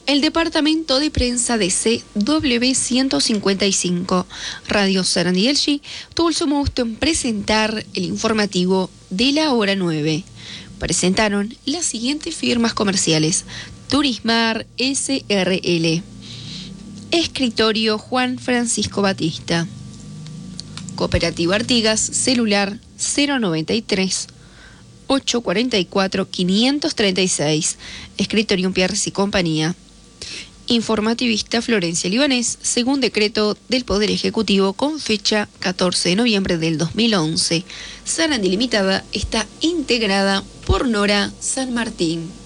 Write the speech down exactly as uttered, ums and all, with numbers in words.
El departamento de prensa de C W ciento cincuenta y cinco, Radio Sarandí Elchi, tuvo el sumo gusto en presentar el informativo de la hora nueve. Presentaron las siguientes firmas comerciales: Turismar S R L, Escritorio Juan Francisco Batista, Cooperativa Artigas, celular cero noventa y tres, ochocientos cuarenta y cuatro, quinientos treinta y seis, Escritorio Pierres y Compañía. Informativista Florencia Libanés, según decreto del Poder Ejecutivo con fecha catorce de noviembre del dos mil once. Sarandí Limitada está integrada por Nora San Martín.